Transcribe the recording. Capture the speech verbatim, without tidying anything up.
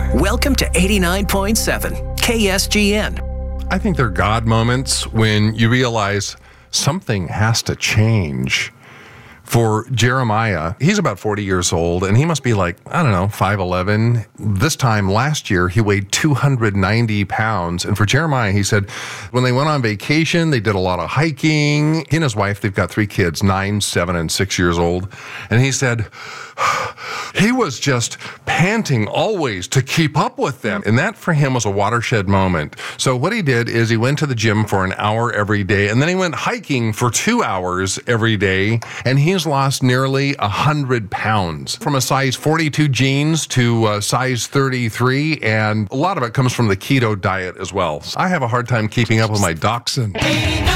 Welcome to eighty-nine point seven K S G N. I think they're God moments when you realize something has to change. For Jeremiah, he's about forty years old, and he must be like, I don't know, five eleven. This time last year, he weighed two hundred ninety pounds. And for Jeremiah, he said, when they went on vacation, they did a lot of hiking. He and his wife, they've got three kids, nine, seven, and six years old. And he said, he was just panting always to keep up with them. And that for him was a watershed moment. So what he did is he went to the gym for an hour every day, and then he went hiking for two hours every day, and he's lost nearly one hundred pounds. From a size forty-two jeans to a size thirty-three, and a lot of it comes from the keto diet as well. I have a hard time keeping up with my dachshund.